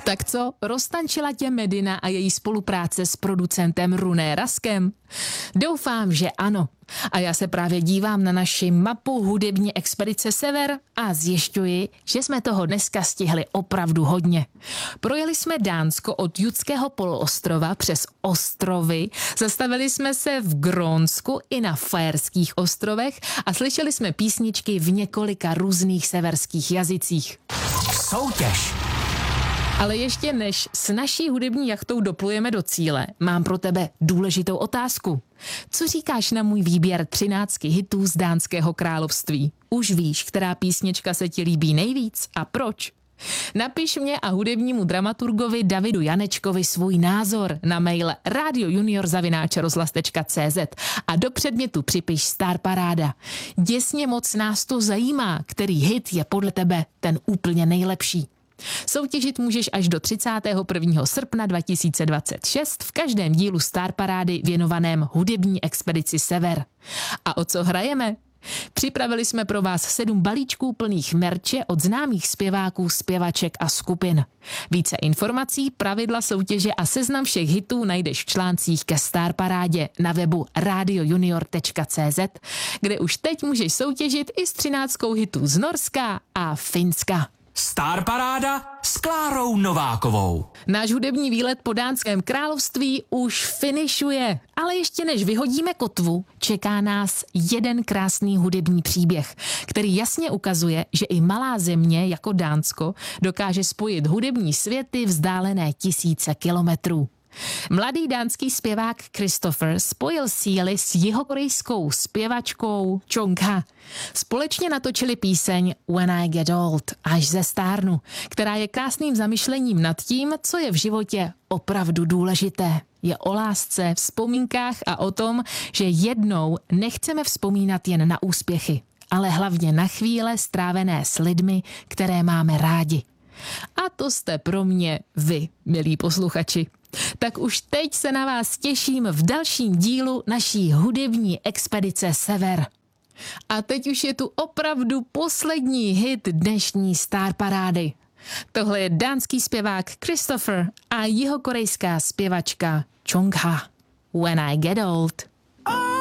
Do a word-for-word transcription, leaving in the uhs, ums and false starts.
Tak co, roztančila tě Medina a její spolupráce s producentem Runé Raskem? Doufám, že ano. A já se právě dívám na naši mapu hudební expedice Sever a zjišťuji, že jsme toho dneska stihli opravdu hodně. Projeli jsme Dánsko od Jutského poloostrova přes ostrovy, zastavili jsme se v Grónsku i na Faerských ostrovech a slyšeli jsme písničky v několika různých severských jazycích. Soutěž! Ale ještě než s naší hudební jachtou doplujeme do cíle, mám pro tebe důležitou otázku. Co říkáš na můj výběr třináctky hitů z Dánského království? Už víš, která písnička se ti líbí nejvíc a proč? Napiš mě a hudebnímu dramaturgovi Davidu Janečkovi svůj názor na mail radiojunior zavináč rozhlas tečka cé zet a do předmětu připiš Star Paráda. Děsně moc nás to zajímá, který hit je podle tebe ten úplně nejlepší. Soutěžit můžeš až do třicátého prvního srpna dva tisíce dvacet šest v každém dílu Star Parády věnovaném hudební expedici Sever. A o co hrajeme? Připravili jsme pro vás sedm balíčků plných merče od známých zpěváků, zpěvaček a skupin. Více informací, pravidla soutěže a seznam všech hitů najdeš v článcích ke Star Parádě na webu radiojunior tečka cé zet, kde už teď můžeš soutěžit i s třináctkou hitů z Norska a Finska. Star Paráda s Klárou Novákovou. Náš hudební výlet po Dánském království už finišuje, ale ještě než vyhodíme kotvu, čeká nás jeden krásný hudební příběh, který jasně ukazuje, že i malá země jako Dánsko dokáže spojit hudební světy vzdálené tisíce kilometrů. Mladý dánský zpěvák Christopher spojil síly s jihokorejskou zpěvačkou Chongha. Společně natočili píseň When I Get Old, až zestárnu, která je krásným zamyšlením nad tím, co je v životě opravdu důležité. Je o lásce, vzpomínkách a o tom, že jednou nechceme vzpomínat jen na úspěchy, ale hlavně na chvíle strávené s lidmi, které máme rádi. A to jste pro mě vy, milí posluchači. Tak už teď se na vás těším v dalším dílu naší hudební expedice Sever. A teď už je tu opravdu poslední hit dnešní Star Parády. Tohle je dánský zpěvák Christopher a jihokorejská zpěvačka Chongha. When I Get Old.